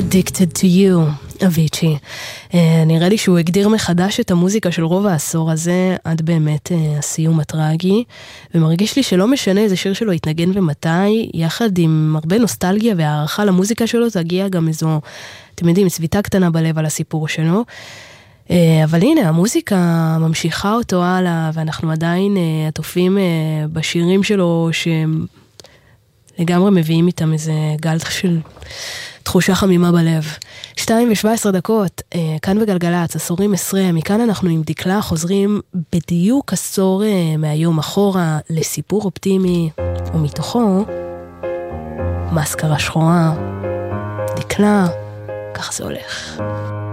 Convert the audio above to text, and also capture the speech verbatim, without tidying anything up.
Addicted to you, אביצ'י. נראה לי שהוא הגדיר מחדש את המוזיקה של רוב העשור הזה, עד באמת הסיום הטרגי, ומרגיש לי שלא משנה איזה שיר שלו יתנגן ומתי, יחד עם הרבה נוסטלגיה והערכה למוזיקה שלו, תגיע גם איזו, אתם יודעים, צביטה קטנה בלב על הסיפור שלו. אבל הנה, המוזיקה ממשיכה אותו הלאה, ואנחנו עדיין עטופים בשירים שלו, שהם לגמרי מביאים איתם איזה גל של תחושה חמימה בלב. שתיים ושבע עשרה דקות, כאן בגלגלץ, עשורים עשרה, מכאן אנחנו עם דקלה חוזרים בדיוק עשור מהיום אחורה לסיפור אופטימי, ומתוכו מסקרה שחורה. דקלה, כך זה הולך.